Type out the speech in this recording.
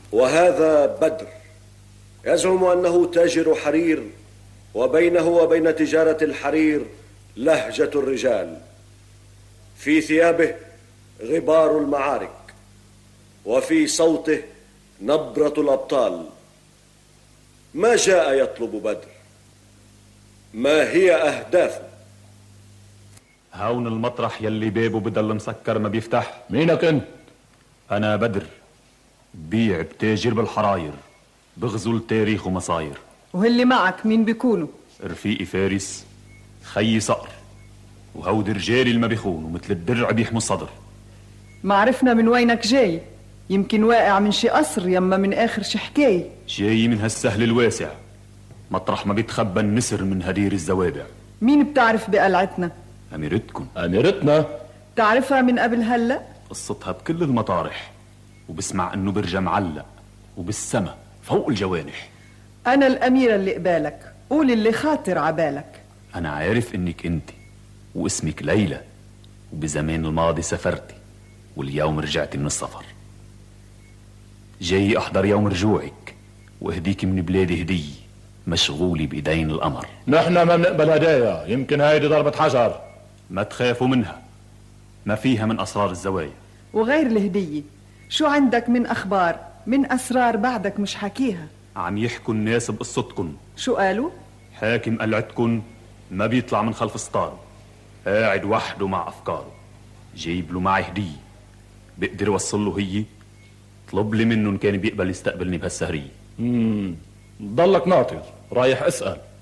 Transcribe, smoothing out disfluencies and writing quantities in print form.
وهذا بدر يزعم أنه تاجر حرير، وبينه وبين تجارة الحرير لهجة الرجال، في ثيابه غبار المعارك، وفي صوته نبرة الأبطال. ما جاء يطلب بدر؟ ما هي أهدافه؟ هون المطرح يلي بابه بدل مسكر ما بيفتح. مينك انت؟ أنا بدر، بيع بتاجر بالحراير، بغزو التاريخ ومصاير. وهاللي معك مين بيكونوا؟ رفيقي فارس، خيي صقر، وهودي رجالي اللي ما بيخونوا مثل الدرع بيحموا الصدر. ما عرفنا من وينك جاي، يمكن واقع من شي قصر يما من آخر شي حكاية. جاي من هالسهل الواسع، مطرح ما بيتخبى النسر من هدير الزوابع. مين بتعرف بقلعتنا؟ أميرتكن. أميرتنا؟ تعرفها من قبل هلأ؟ قصتها بكل المطارح، وبسمع انه برجع معلق وبالسما فوق الجوانح. أنا الأميرة اللي قبالك، قول اللي خاطر عبالك. أنا عارف إنك أنت واسمك ليلى، وبزمان الماضي سافرتي واليوم رجعتي من السفر. جاي أحضر يوم رجوعك وأهديك من بلادي هدية مشغولة بإيدين القمر. نحن ما بنقبل هدايا، يمكن هيدي ضربة حجر. ما تخافوا منها، ما فيها من أسرار الزوايا. وغير الهدية شو عندك من أخبار، من أسرار بعدك مش حكيها؟ عم يحكوا الناس بقصتكن. شو قالوا؟ حاكم قلعتكن ما بيطلع من خلف ستاره، قاعد وحده مع أفكاره. جايب له معي هدية بقدر اوصل له هي، طلب لي منه إن كان بيقبل يستقبلني بهالسهرية. ضلك ناطر رايح اسأل.